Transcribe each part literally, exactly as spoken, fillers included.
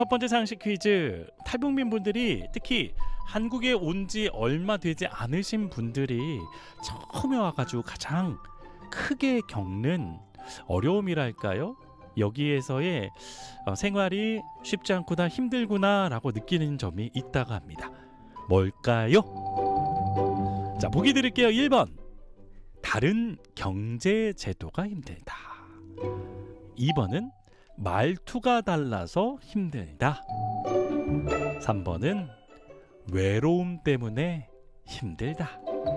첫 번째 상식 퀴즈. 탈북민 분들이 특히 한국에 온 지 얼마 되지 않으신 분들이 처음에 와가지고 가장 크게 겪는 어려움이랄까요? 여기에서의 어, 생활이 쉽지 않구나, 힘들구나 라고 느끼는 점이 있다고 합니다. 뭘까요? 자, 보기 드릴게요. 일 번 다른 경제 제도가 힘들다. 이 번은 말투가 달라서 힘들다. 삼 번은 외로움 때문에 힘들다.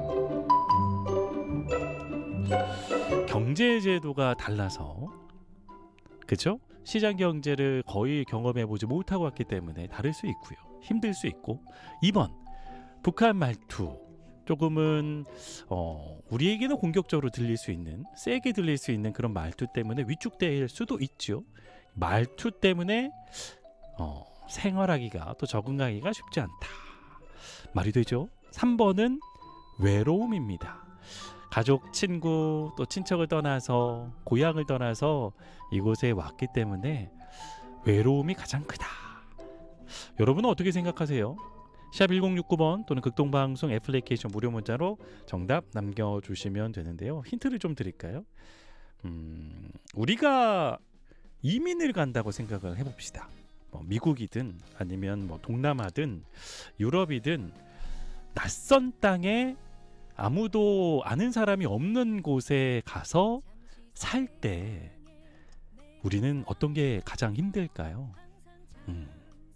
경제 제도가 달라서, 그죠? 시장 경제를 거의 경험해보지 못하고 왔기 때문에 다를 수 있고요. 힘들 수 있고. 이 번 북한 말투. 조금은 어, 우리에게는 공격적으로 들릴 수 있는, 세게 들릴 수 있는 그런 말투 때문에 위축될 수도 있죠. 말투 때문에 어, 생활하기가, 또 적응하기가 쉽지 않다. 말이 되죠? 삼 번은 외로움입니다. 가족, 친구, 또 친척을 떠나서, 고향을 떠나서 이곳에 왔기 때문에 외로움이 가장 크다. 여러분은 어떻게 생각하세요? 샵 일공육구 번 또는 극동방송 애플리케이션 무료 문자로 정답 남겨주시면 되는데요. 힌트를 좀 드릴까요? 음, 우리가 이민을 간다고 생각을 해봅시다. 뭐 미국이든 아니면 뭐 동남아든 유럽이든 낯선 땅에 아무도 아는 사람이 없는 곳에 가서 살 때 우리는 어떤 게 가장 힘들까요? 음,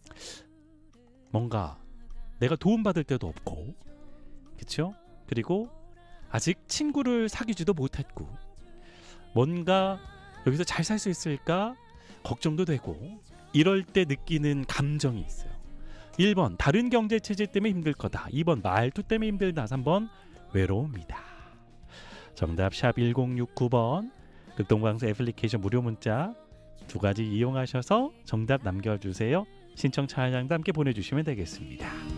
뭔가 내가 도움받을 데도 없고, 그쵸? 그리고 아직 친구를 사귀지도 못했고, 뭔가 여기서 잘 살 수 있을까 걱정도 되고, 이럴 때 느끼는 감정이 있어요. 일 번 다른 경제체제 때문에 힘들 거다. 이 번 말투 때문에 힘들다. 삼 번 외로움이다. 정답 샵 일공육구 번 극동방송 애플리케이션 무료 문자 두 가지 이용하셔서 정답 남겨주세요. 신청 차량도 함께 보내주시면 되겠습니다.